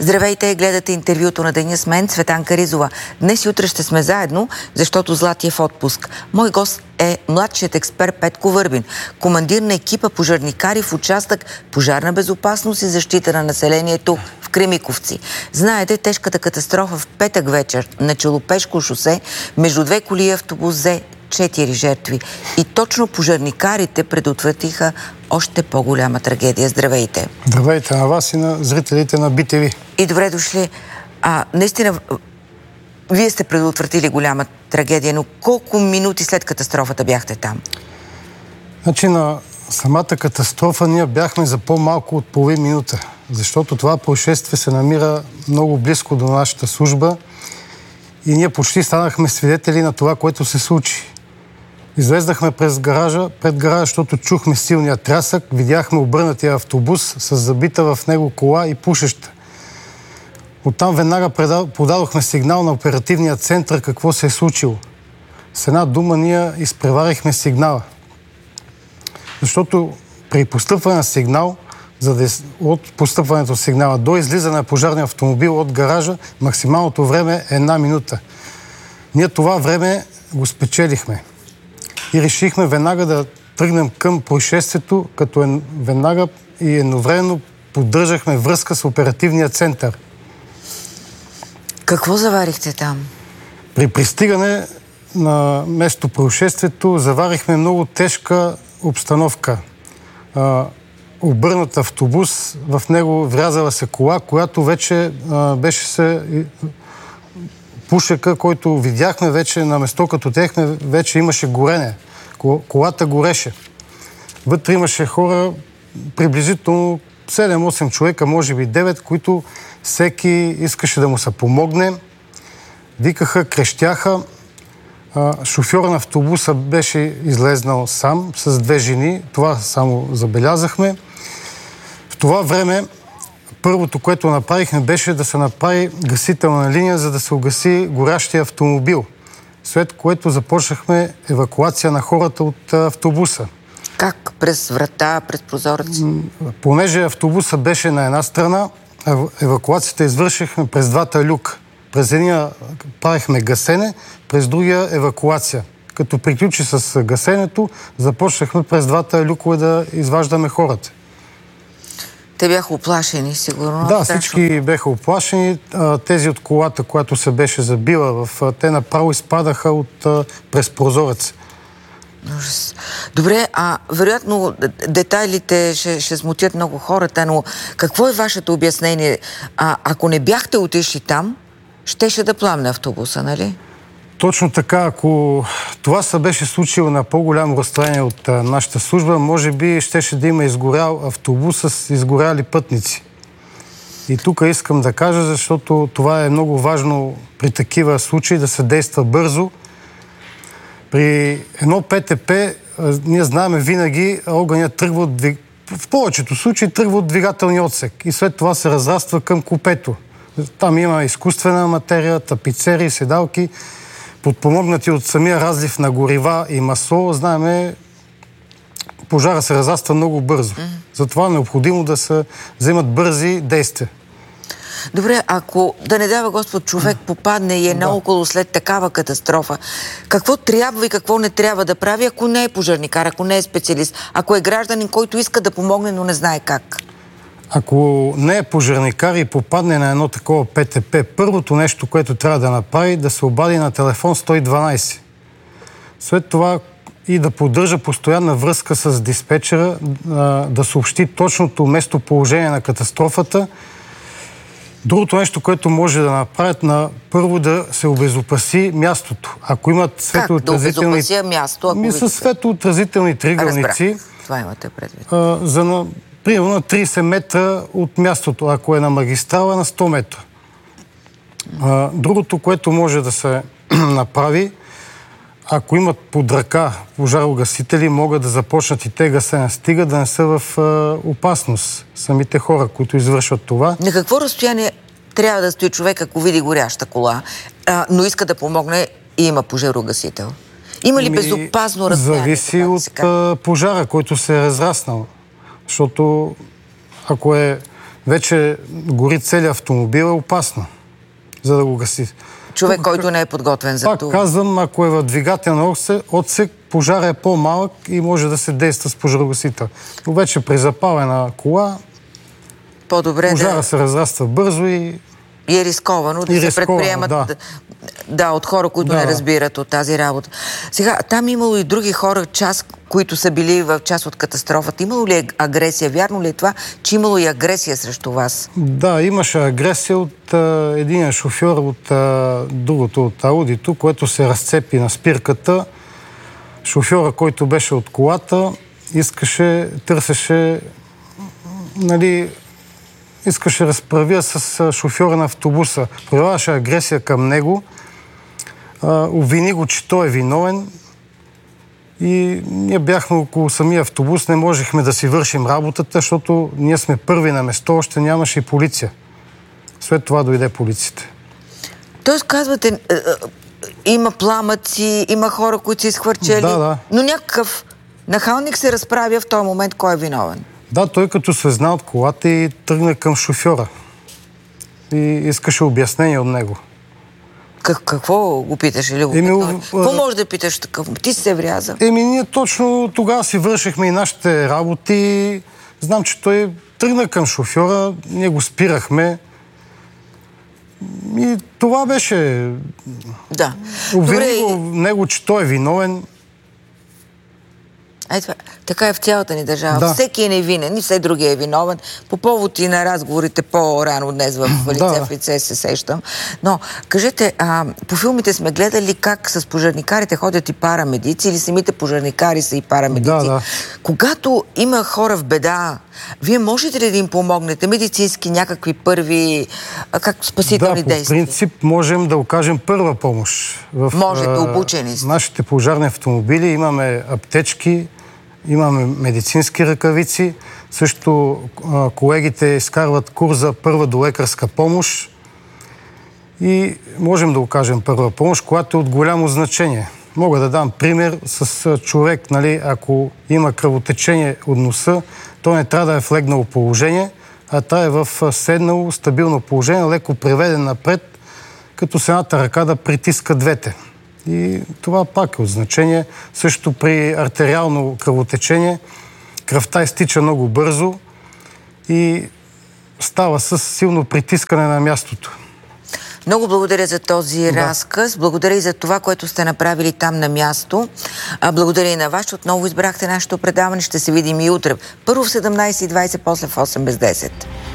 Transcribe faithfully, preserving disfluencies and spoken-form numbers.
Здравейте, гледате интервюто на деня с мен, Цветанка Ризова. Днес и утре ще сме заедно, защото Злати е в отпуск. Мой гост е младшият експерт Петко Върбин, командир на екипа пожарникари в участък Пожарна безопасност и защита на населението в Кремиковци. Знаете, тежката катастрофа в петък вечер на Челопешко шосе между две коли и автобус взе четири жертви. И точно пожарникарите предотвратиха още по-голяма трагедия. Здравейте! Здравейте на вас и на зрителите на Би Ти Ви. И добре дошли. А, наистина, вие сте предотвратили голяма трагедия, но колко минути след катастрофата бяхте там? Значи на самата катастрофа ние бяхме за по-малко от половин минута, защото това происшествие се намира много близко до нашата служба и ние почти станахме свидетели на това, което се случи. Излезнахме през гаража, пред гаража, защото чухме силния трясък, видяхме обърнатия автобус с забита в него кола и пушеща. Оттам веднага подадохме сигнал на оперативния център какво се е случило. С една дума ние изпреварихме сигнала. Защото при постъпване на сигнал, за да, от постъпването на сигнала до излизане на пожарния автомобил от гаража, максималното време е една минута. Ние това време го спечелихме. И решихме веднага да тръгнем към происшествието, като е, веднага и едновременно поддържахме връзка с оперативния център. Какво заварихте там? При пристигане на место происшествието заварихме много тежка обстановка. А, обърнат автобус, в него врязала се кола, която вече а, беше се... Пушека, който видяхме вече на место, като техме, вече имаше горене. Колата гореше. Вътре имаше хора, приблизително седем-осем човека, може би девет, които всеки искаше да му се помогне. Викаха, крещяха. Шофьор на автобуса беше излезнал сам с две жени. Това само забелязахме. В това време първото, което направихме, беше да се направи гасителна линия, за да се угаси горящия автомобил. След което започнахме евакуация на хората от автобуса. Как? През врата, през прозорец? Понеже автобуса беше на една страна, евакуацията извършихме през двата люка. През едния правихме гасене, през другия евакуация. Като приключи с гасенето, започнахме през двата люкове да изваждаме хората. Те бяха оплашени, сигурно. Да, всички бяха оплашени. Тези от колата, която се беше забила, в... те направо изпадаха от... през прозорец. Ужас. Добре, а вероятно детайлите ще, ще смутят много хората, но какво е вашето обяснение? А, ако не бяхте отишли там, щеше да пламне автобуса, нали? Точно така, ако това се беше случило на по-голямо разстояние от а, нашата служба, може би щеше да има изгорял автобус с изгоряли пътници. И тук искам да кажа, защото това е много важно при такива случаи да се действа бързо. При едно Пе Те Пе а, ние знаем винаги огънят тръгва от двиг... в повечето случаи тръгва от двигателния отсек и след това се разраства към купето. Там има изкуствена материя, тапицери, седалки, подпомогнати от самия разлив на горива и масло, знаеме, пожара се разраства много бързо. Mm-hmm. Затова е необходимо да се вземат бързи действия. Добре, ако, да не дава Господ, човек попадне и е да. наоколо след такава катастрофа, какво трябва и какво не трябва да прави, ако не е пожарникар, ако не е специалист, ако е гражданин, който иска да помогне, но не знае как? Ако не е пожарникар и попадне на едно такова Пе Те Пе, първото нещо, което трябва да направи, да се обади на телефон сто и дванайсет. След това и да поддържа постоянна връзка с диспетчера, да съобщи точното местоположение на катастрофата. Другото нещо, което може да направят, на първо да се обезопаси мястото. Ако имат светоотразителни... Как да обезопася място? Ако ми са светоотразителни триъгълници. Това имате предвид. А, за на... Примерно на трийсет метра от мястото, ако е на магистрала, на сто метра. А, другото, което може да се направи, ако имат под ръка пожарогасители, могат да започнат и те гасене. Стига да не са в а, опасност самите хора, които извършват това. На какво разстояние трябва да стои човек, ако види горяща кола, а, но иска да помогне и има пожарогасител? Има ли ми... безопасно разстояние? Зависи от а, пожара, който се е разраснал. Защото ако е вече гори целият автомобил, е опасно, за да го гаси. Човек, Тук, който не е подготвен за пак това. Пак казвам, ако е в двигателен отсек, пожара е по-малък и може да се действа с пожарогасител. Но вече при запалена кола по-добре пожара да... се разраства бързо и... И е рисковано да и се рисковано, предприемат да. Да, от хора, които да, не разбират от тази работа. Сега, там имало и други хора, част, които са били в част от катастрофата. Имало ли е агресия? Вярно ли е това, че имало и агресия срещу вас? Да, имаше агресия от а, един шофьор от а, другото, от Аудито, което се разцепи на спирката. Шофьора, който беше от колата, искаше, търсеше, нали, искаше разправя с шофьора на автобуса. Проявяваше агресия към него, обвини го, че той е виновен и ние бяхме около самия автобус, не можехме да си вършим работата, защото ние сме първи на место, още нямаше и полиция. След това дойде полицията. Тоест казвате, има пламъци, има хора, които са изхвърчели, да, да. но някакъв нахалник се разправя в този момент кой е виновен. Да, той като слезна от колата и тръгна към шофьора. И искаше обяснение от него. Как, какво го питаш? Или го Еми, какво може да питаш такъв? Ти си се вряза. Еми, ние точно тогава си вършихме и нашите работи. Знам, че той тръгна към шофьора, ние го спирахме. И това беше... Да. Обвини го него, че той е виновен. Ай, това, така е в цялата ни държава. Да. Всеки е невинен и все другия е виновен. По повод и на разговорите по-рано днес в лице да. в лице се сещам. Но, кажете, а, по филмите сме гледали как с пожарникарите ходят и парамедици, или самите пожарникари са и парамедици. Да, да. Когато има хора в беда, вие можете ли да им помогнете? Медицински някакви първи, а, как спасителни да, действия? по принцип можем да окажем първа помощ. В, Можете, обучени сте. Нашите пожарни автомобили имаме аптечки, имаме медицински ръкавици. Също а, колегите изкарват курс за първа долекарска помощ и можем да окажем първа помощ, която е от голямо значение. Мога да дам пример с а, човек, нали, ако има кръвотечение от носа, той не трябва да е в легнало положение, а трябва е в а, седнало стабилно положение, леко преведен напред, като с едната ръка да притиска двете. И това пак е от значение. Също при артериално кръвотечение кръвта изтича много бързо и става с силно притискане на мястото. Много благодаря за този да. разказ. Благодаря и за това, което сте направили там на място. А, благодаря и на вас, че отново избрахте нашето предаване. Ще се видим и утре. Първо в седемнайсет и двайсет, после в осем без десет.